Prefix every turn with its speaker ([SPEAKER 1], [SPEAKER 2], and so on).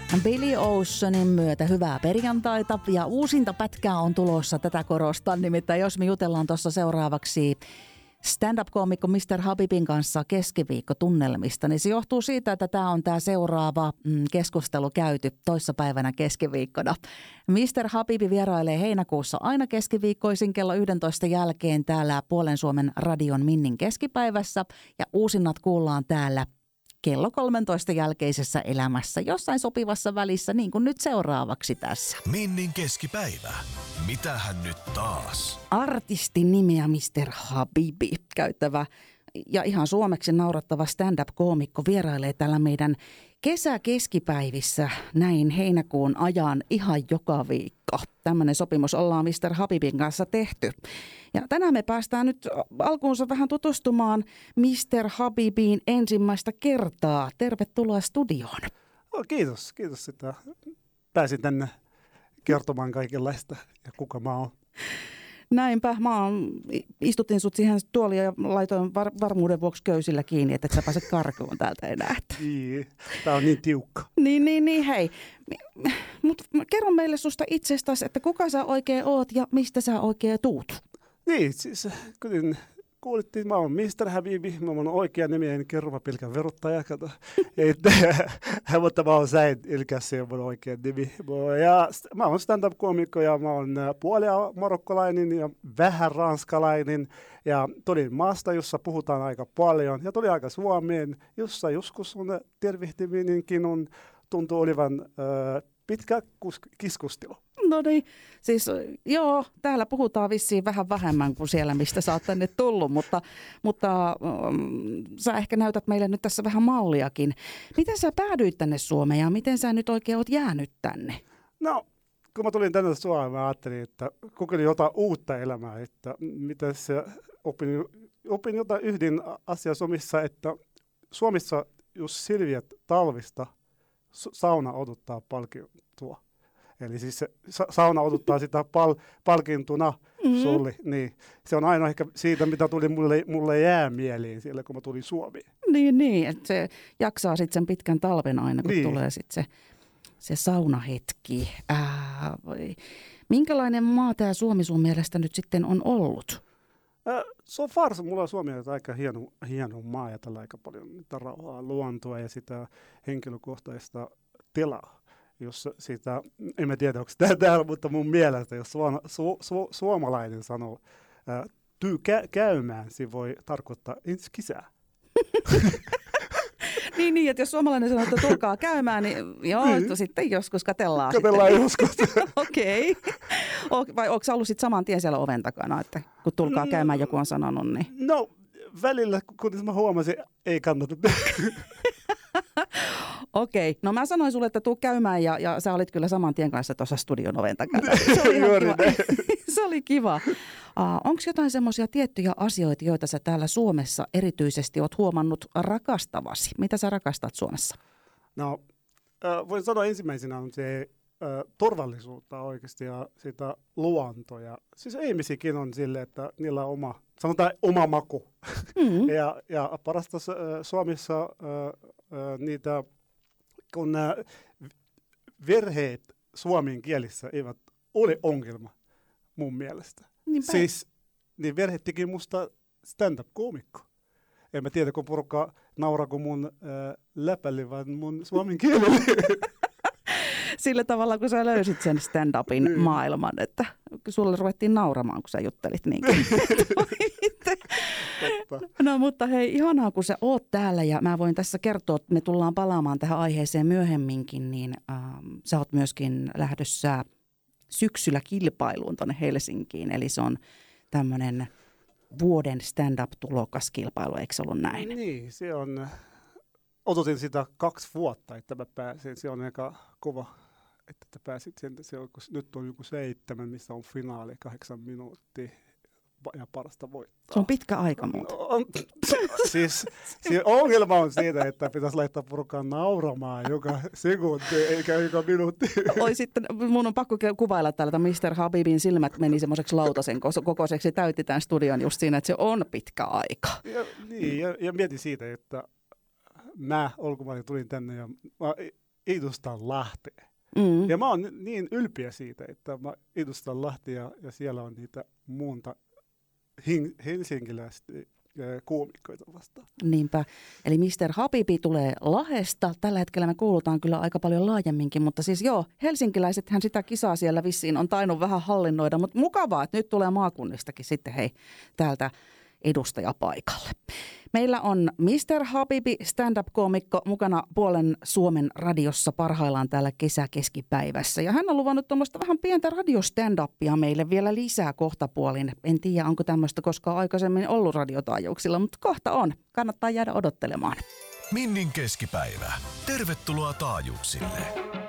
[SPEAKER 1] Billy Oceanin myötä hyvää perjantaita ja uusinta pätkää on tulossa, tätä korostan. Nimittäin jos me jutellaan tuossa seuraavaksi stand-up-koomikko Mr. Habibin kanssa keskiviikkotunnelmista, niin se johtuu siitä, että tämä on tämä seuraava keskustelu käyty toissapäivänä keskiviikkona. Mr. Habibi vierailee heinäkuussa aina keskiviikkoisin kello 11 jälkeen täällä Puolen Suomen radion Minnin keskipäivässä ja uusinnat kuullaan täällä kello 13 jälkeisessä elämässä jossain sopivassa välissä, niin kuin nyt seuraavaksi tässä.
[SPEAKER 2] Minnin keskipäivä. Mitähän nyt taas?
[SPEAKER 1] Artistin nimeä Mr. Habibi käyttävä ja ihan suomeksi naurattava stand-up-koomikko vierailee täällä meidän kesäkeskipäivissä näin heinäkuun ajan ihan joka viikko. Tämmöinen sopimus ollaan Mr. Habibin kanssa tehty. Ja tänään me päästään nyt alkuunsa vähän tutustumaan Mr. Habibiin ensimmäistä kertaa. Tervetuloa studioon.
[SPEAKER 3] Kiitos, että pääsin tänne kertomaan kaikenlaista ja kuka mä oon.
[SPEAKER 1] Näinpä. Istutin sut siihen tuoliin ja laitoin varmuuden vuoksi köysillä kiinni, että et sä pääset karkuun täältä enää.
[SPEAKER 3] Niin, tää on niin tiukka.
[SPEAKER 1] Niin, hei. Mutta kerro meille susta itsestäsi, että kuka sä oikein oot ja mistä sä oikein tuut?
[SPEAKER 3] Niin, siis kuten kuulittiin, mä oon Mr. Habibi, mä oon oikea nimi, en kerro, mä pelkän verottaja, kato. Mutta mä oon Säin Ilkäs, se on mun oikea nimi. Ja mä oon stand-up-koomikko ja mä oon puolia marokkolainen ja vähän ranskalainen. Ja tulin maasta, jossa puhutaan aika paljon. Ja tuli aika Suomeen, jossa joskus on tervehtiminenkin tuntuu olivan pitkä keskustelu.
[SPEAKER 1] No niin, siis joo, täällä puhutaan vissiin vähän vähemmän kuin siellä, mistä sä oot tänne tullut, mutta sä ehkä näytät meille nyt tässä vähän malliakin. Miten sä päädyit tänne Suomeen ja miten sä nyt oikein oot jäänyt tänne?
[SPEAKER 3] No, kun mä tulin tänne Suomeen, mä ajattelin, että kokeilin jotain uutta elämää, että miten se opin jotain yhden asian Suomessa, että Suomessa jos selviät talvista, sauna odottaa palkintoa. Eli siis se sauna odottaa sitä palkintuna sulle. Niin. Se on aina ehkä siitä, mitä tuli mulle jää mieliin siellä, kun mä tulin Suomeen.
[SPEAKER 1] Niin, että se jaksaa sitten sen pitkän talven aina, kun tulee sitten se saunahetki. Minkälainen maa tämä Suomi sun mielestä nyt sitten on ollut?
[SPEAKER 3] So far, mulla on Suomi aika hieno maa ja tällä aika paljon rauhaa, luontoa ja sitä henkilökohtaista tilaa. Jos sitä, en mä tiedä, onko tämä täällä, mutta mun mielestä, jos suomalainen sanoo käymään, se voi tarkoittaa ensi kesää.
[SPEAKER 1] Niin, että jos suomalainen sanoo, että tulkaa käymään, niin joo, sitten joskus katellaan.
[SPEAKER 3] Katellaan joskus.
[SPEAKER 1] Okei. Vai onko sä ollut sitten saman tien siellä oven takana, että kun tulkaa käymään, joku on sanonut, niin?
[SPEAKER 3] No, välillä, kun mä huomasin, ei kannata.
[SPEAKER 1] Okei. No mä sanoin sulle, että tuu käymään ja sä olit kyllä saman tien kanssa tuossa studion oven takana. Se oli kiva. Onko jotain semmoisia tiettyjä asioita, joita sä täällä Suomessa erityisesti oot huomannut rakastavasi? Mitä sä rakastat Suomessa?
[SPEAKER 3] No, voin sanoa ensimmäisenä on se turvallisuutta oikeasti ja sitä luontoa. Siis ihmisikin on silleen, että niillä on oma maku. Ja parasta Suomessa niitä, kun verheet suomen kielissä eivät ole ongelma mun mielestä. Niinpä. Siis niin verheet teki musta stand-up-koomikko. En mä tiedä, kun porukka nauraako mun läpälle, vaan mun suomen kielelle.
[SPEAKER 1] Sillä tavalla, kun sä löysit sen stand-upin maailman, että sulle ruvettiin nauramaan, kun sä juttelit niinkin. No mutta hei, ihanaa kun sä oot täällä ja mä voin tässä kertoa, että me tullaan palaamaan tähän aiheeseen myöhemminkin, niin sä oot myöskin lähdössä syksyllä kilpailuun tuonne Helsinkiin, eli se on tämmöinen vuoden stand-up-tulokaskilpailu, eikö se ollut näin?
[SPEAKER 3] Niin, se on. Odotin sitä 2 vuotta, että mä pääsin. Se on aika kova, että pääsit sen. Nyt on joku 7, missä on finaali 8 minuuttia ja parasta voittaa.
[SPEAKER 1] Se on pitkä aika muuten.
[SPEAKER 3] Siis ongelma on siitä, että pitäisi laittaa porukkaan nauramaan joka sekunti eikä joka minuutti.
[SPEAKER 1] Mun on pakko kuvailla täällä, että Mr. Habibin silmät meni semmoiseksi lautasen kokoiseksi. Täytti tämän studion just siinä, että se on pitkä aika.
[SPEAKER 3] Ja mietin siitä, että mä ulkomaille tulin tänne ja edustan Lahtea. Ja mä oon niin ylpeä siitä, että mä edustan Lahtea ja siellä on niitä muunta helsinkiläistä koomikkoita vastaan.
[SPEAKER 1] Niinpä. Eli Mr. Habibi tulee Lahdesta. Tällä hetkellä me kuulutaan kyllä aika paljon laajemminkin, mutta siis joo, helsinkiläisethän sitä kisaa siellä vissiin on tainnut vähän hallinnoida, mutta mukavaa, että nyt tulee maakunnistakin sitten hei täältä edustaja paikalle. Meillä on Mr. Habibi, stand-up-koomikko, mukana puolen Suomen radiossa parhaillaan täällä kesäkeskipäivässä. Ja hän on luvannut tuommoista vähän pientä radiostand-upia meille vielä lisää kohtapuolin. En tiedä, onko tämmöistä koskaan aikaisemmin ollut radiotaajuuksilla, mutta kohta on. Kannattaa jäädä odottelemaan.
[SPEAKER 2] Minnin keskipäivä. Tervetuloa taajuuksille.